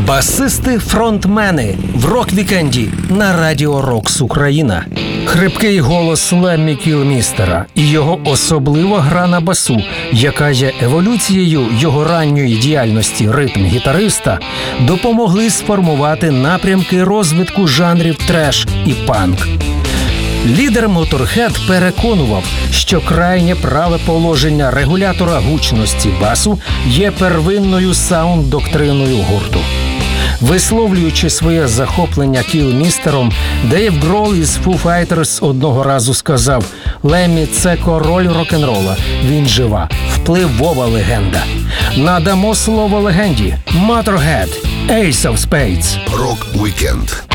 Басисти-фронтмени в рок-вікенді на Радіо Рокс Україна. Хрипкий голос Леммі Кілмістера і його особлива гра на басу, яка є еволюцією його ранньої діяльності ритм-гітариста, допомогли сформувати напрямки розвитку жанрів треш і панк. Лідер Motorhead переконував, що крайнє праве положення регулятора гучності басу є первинною саунд-доктриною гурту. Висловлюючи своє захоплення Кілмістером, Дейв Гролл із Foo Fighters одного разу сказав: «Леммі – це король рок-н-рола, він жива, впливова легенда». Надамо слово легенді. Motorhead, Ace of Spades. Рок-вікенд